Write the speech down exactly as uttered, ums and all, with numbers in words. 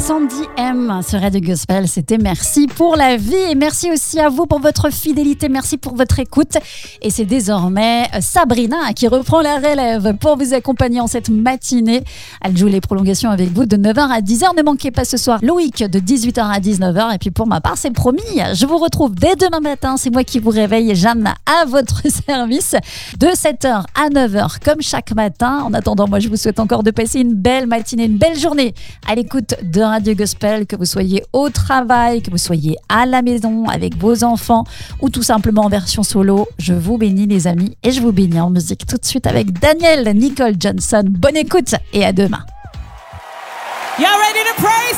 Sandy M sur Radio Gospel, c'était Merci pour la vie et merci aussi à vous pour votre fidélité, merci pour votre écoute. Et c'est désormais Sabrina qui reprend la relève pour vous accompagner en cette matinée. Elle joue les prolongations avec vous de neuf heures à dix heures. Ne manquez pas ce soir Loïc de dix-huit heures à dix-neuf heures. Et puis pour ma part, c'est promis, je vous retrouve dès demain matin. C'est moi qui vous réveille, Jeanne à votre service de sept heures à neuf heures comme chaque matin. En attendant, moi je vous souhaite encore de passer une belle matinée, une belle journée à l'écoute de Radio Gospel, que vous soyez au travail, que vous soyez à la maison avec vos enfants ou tout simplement en version solo. Je vous bénis les amis et je vous bénis en musique tout de suite avec Daniel Nicole Johnson. Bonne écoute et à demain. Y'all ready to praise?